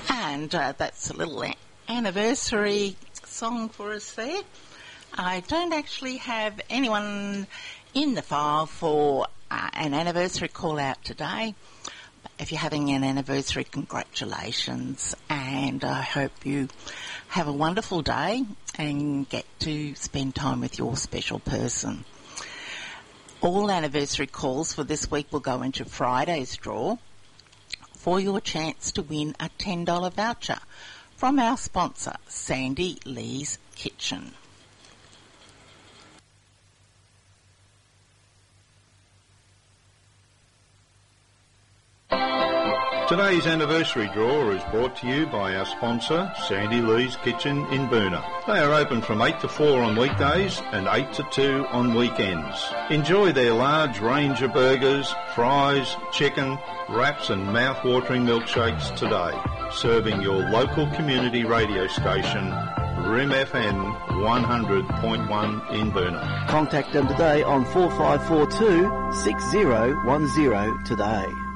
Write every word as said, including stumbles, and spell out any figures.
And uh, that's a little a- anniversary song for us there. I don't actually have anyone in the file for uh, an anniversary call out today. If you're having an anniversary, congratulations, and I hope you have a wonderful day and get to spend time with your special person. All anniversary calls for this week will go into Friday's draw for your chance to win a ten dollars voucher from our sponsor, Sandy Lee's Kitchen. Today's anniversary draw is brought to you by our sponsor, Sandy Lee's Kitchen in Boonah. They are open from eight to four on weekdays and eight to two on weekends. Enjoy their large range of burgers, fries, chicken, wraps and mouth-watering milkshakes today. Serving your local community radio station, R I M F M one hundred point one in Boonah. Contact them today on four five four two, six zero one zero today.